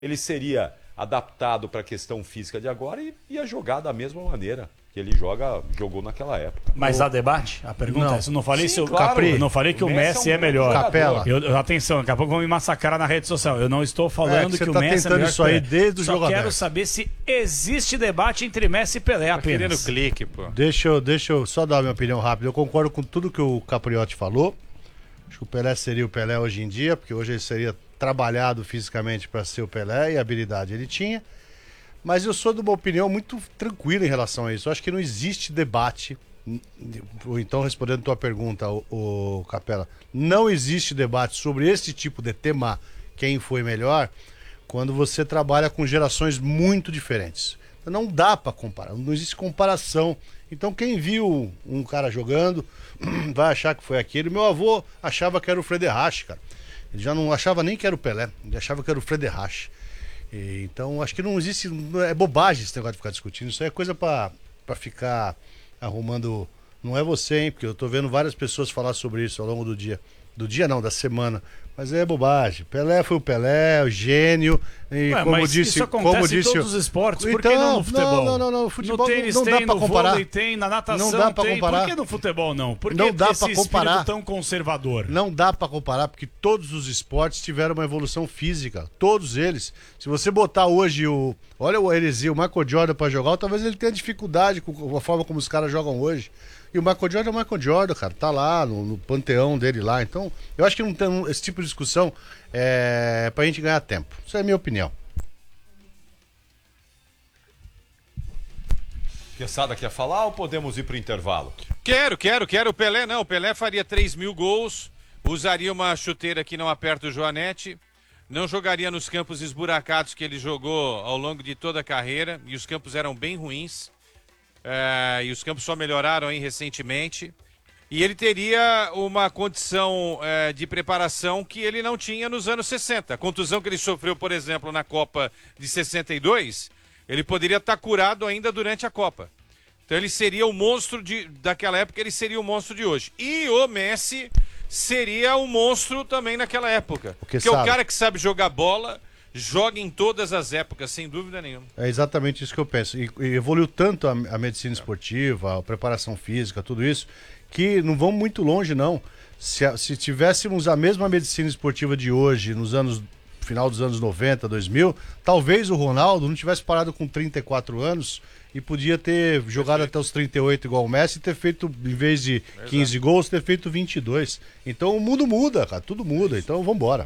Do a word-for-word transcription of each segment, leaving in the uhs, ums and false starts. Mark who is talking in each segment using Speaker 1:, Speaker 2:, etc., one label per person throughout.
Speaker 1: ele seria adaptado para a questão física de agora e ia jogar da mesma maneira que ele joga, jogou naquela época.
Speaker 2: Mas há debate? A pergunta
Speaker 3: Não.
Speaker 2: é essa. Eu não falei,
Speaker 1: Sim,
Speaker 2: se eu,
Speaker 1: claro.
Speaker 2: Capri, eu não falei que o, o Messi, Messi é, um é melhor.
Speaker 3: Capela.
Speaker 2: Eu, eu, atenção, daqui a pouco vão me massacrar na rede social. Eu não estou falando
Speaker 3: é, que,
Speaker 2: que o
Speaker 3: tá
Speaker 2: Messi é melhor
Speaker 3: isso aí desde o
Speaker 2: Só
Speaker 3: jogo
Speaker 2: quero
Speaker 3: aberto.
Speaker 2: saber se existe debate entre Messi e Pelé
Speaker 4: Tá
Speaker 2: apenas.
Speaker 4: querendo clique, pô.
Speaker 3: Deixa eu, deixa eu só dar a minha opinião rápida. Eu concordo com tudo que o Capriotti falou. Acho que o Pelé seria o Pelé hoje em dia, porque hoje ele seria trabalhado fisicamente para ser o Pelé e a habilidade ele tinha. Mas eu sou de uma opinião muito tranquila em relação a isso. Eu acho que não existe debate. Então, respondendo a tua pergunta, o, o Capela, não existe debate sobre esse tipo de tema, quem foi melhor, quando você trabalha com gerações muito diferentes. Não dá para comparar, não existe comparação. Então, quem viu um cara jogando vai achar que foi aquele. Meu avô achava que era o Frederich, cara. Ele já não achava nem que era o Pelé, ele achava que era o Frederich. E, então, acho que não existe. É bobagem esse negócio de ficar discutindo. Isso aí é coisa pra, pra ficar arrumando. Não é você, hein? Porque eu tô vendo várias pessoas falar sobre isso ao longo do dia. Do dia não, da semana. Mas é bobagem. Pelé foi o Pelé, o gênio. E
Speaker 2: Ué,
Speaker 3: como
Speaker 2: mas
Speaker 3: disse,
Speaker 2: isso acontece
Speaker 3: como disse,
Speaker 2: em todos os esportes. Por
Speaker 3: então,
Speaker 2: que não no futebol?
Speaker 3: Não, não, não. No futebol
Speaker 2: no tênis
Speaker 3: não, não
Speaker 2: tem,
Speaker 3: dá pra
Speaker 2: no
Speaker 3: comparar.
Speaker 2: vôlei tem, na natação
Speaker 3: não dá pra
Speaker 2: tem.
Speaker 3: comparar.
Speaker 2: Por que no futebol não? Por que
Speaker 3: não dá
Speaker 2: esse
Speaker 3: pra comparar.
Speaker 2: espírito tão conservador?
Speaker 3: Não dá pra comparar, porque todos os esportes tiveram uma evolução física. Todos eles. Se você botar hoje o... Olha o Heresia, o Michael Jordan pra jogar, talvez ele tenha dificuldade com a forma como os caras jogam hoje. E o Michael Jordan é o Michael Jordan, cara. Tá lá, no, no panteão dele lá. Então, eu acho que não tem esse tipo de discussão é, pra gente ganhar tempo. Isso é a minha opinião.
Speaker 1: Quesada quer falar ou podemos ir pro intervalo?
Speaker 4: Quero, quero, quero. O Pelé não. O Pelé faria três mil gols, usaria uma chuteira que não aperta o joanete, não jogaria nos campos esburacados que ele jogou ao longo de toda a carreira, e os campos eram bem ruins. É, e os campos só melhoraram aí recentemente. E ele teria uma condição é, de preparação que ele não tinha nos anos sessenta. A contusão que ele sofreu, por exemplo, na Copa de sessenta e dois, ele poderia estar curado ainda durante a Copa. Então ele seria o monstro de, daquela época, ele seria o monstro de hoje. E o Messi seria o monstro também naquela época.
Speaker 3: Porque
Speaker 4: Porque é o
Speaker 3: sabe.
Speaker 4: cara que sabe jogar bola, joga em todas as épocas, sem dúvida nenhuma.
Speaker 3: É exatamente isso que eu penso. E, e evoluiu tanto a, a medicina esportiva, a preparação física, tudo isso, que não vão muito longe, não. Se, a- se tivéssemos a mesma medicina esportiva de hoje, nos anos final dos anos noventa, dois mil, talvez o Ronaldo não tivesse parado com trinta e quatro anos e podia ter jogado até os trinta e oito igual o Messi e ter feito, em vez de quinze gols, ter feito vinte e dois. Então o mundo muda, cara, tudo muda. Então vamos embora.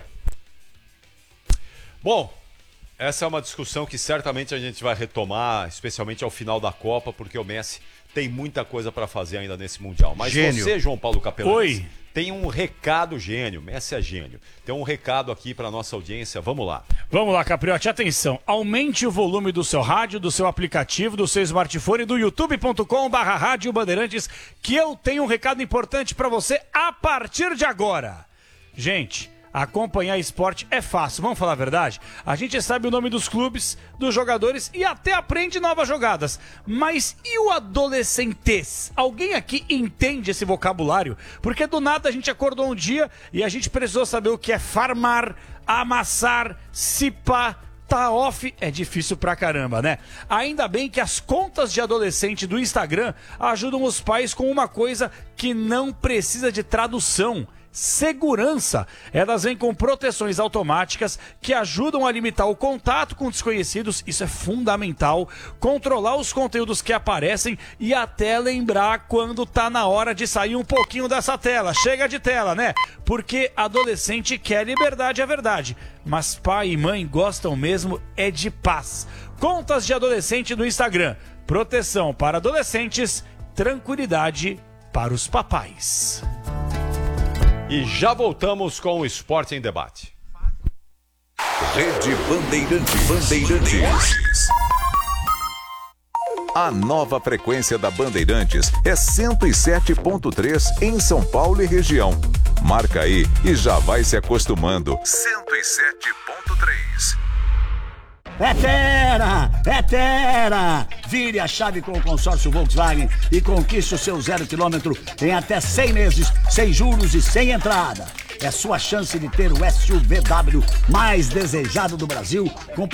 Speaker 1: Bom, essa é uma discussão que certamente a gente vai retomar, especialmente ao final da Copa, porque o Messi tem muita coisa para fazer ainda nesse Mundial. Mas
Speaker 3: Gênio.
Speaker 1: você, João Paulo Capelani,
Speaker 2: Oi.
Speaker 1: tem um recado gênio. Messi é gênio. Tem um recado aqui para nossa audiência. Vamos lá.
Speaker 2: Vamos lá, Capriotti, atenção. Aumente o volume do seu rádio, do seu aplicativo, do seu smartphone, do youtube ponto com barra Rádio Bandeirantes, que eu tenho um recado importante para você a partir de agora. Gente, acompanhar esporte é fácil, vamos falar a verdade? A gente sabe o nome dos clubes, dos jogadores e até aprende novas jogadas. Mas e o adolescentez? Alguém aqui entende esse vocabulário? Porque do nada a gente acordou um dia e a gente precisou saber o que é farmar, amassar, cipar. Tá off é difícil pra caramba, né? Ainda bem que as contas de adolescente do Instagram ajudam os pais com uma coisa que não precisa de tradução. Segurança. Elas vêm com proteções automáticas que ajudam a limitar o contato com desconhecidos, isso é fundamental, controlar os conteúdos que aparecem e até lembrar quando tá na hora de sair um pouquinho dessa tela. Chega de tela, né? Porque adolescente quer liberdade, é verdade, mas pai e mãe gostam mesmo é de paz. Contas de adolescente no Instagram. Proteção para adolescentes, tranquilidade para os papais.
Speaker 1: E já voltamos com o Esporte em Debate.
Speaker 5: Rede Bandeirantes. Bandeirantes. A nova frequência da Bandeirantes é cento e sete ponto três em São Paulo e região. Marca aí e já vai se acostumando. cento e sete ponto três.
Speaker 6: É Tera! É Tera! Vire a chave com o consórcio Volkswagen e conquiste o seu zero quilômetro em até cem meses, sem juros e sem entrada. é sua chance de ter o S U V W mais desejado do Brasil, com